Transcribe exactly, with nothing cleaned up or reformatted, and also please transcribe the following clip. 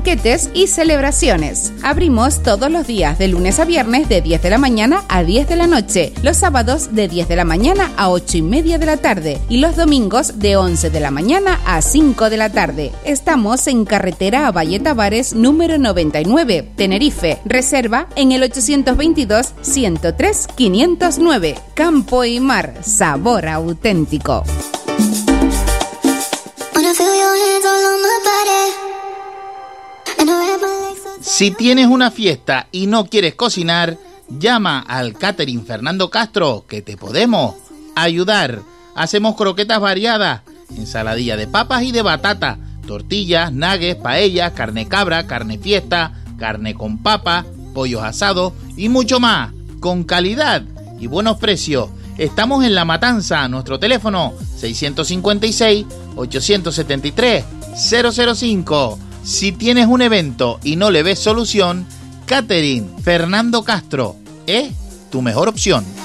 banquetes y celebraciones. Abrimos todos los días de lunes a viernes de diez de la mañana a diez de la noche, los sábados de diez de la mañana a ocho y media de la tarde y los domingos de once de la mañana a cinco de la tarde. Estamos en carretera a Valle Tavares número noventa y nueve, Tenerife. Reserva en el ochocientos veintidós, ciento tres, quinientos nueve. Campo y Mar, sabor auténtico. Si tienes una fiesta y no quieres cocinar, llama al Catering Fernando Castro, que te podemos ayudar. Hacemos croquetas variadas, ensaladilla de papas y de batata, tortillas, nuggets, paellas, carne cabra, carne fiesta, carne con papa, pollos asados y mucho más, con calidad y buenos precios. Estamos en La Matanza. Nuestro teléfono seiscientos cincuenta y seis, ochocientos setenta y tres, cero cero cinco. Si tienes un evento y no le ves solución, Catering Fernando Castro es tu mejor opción.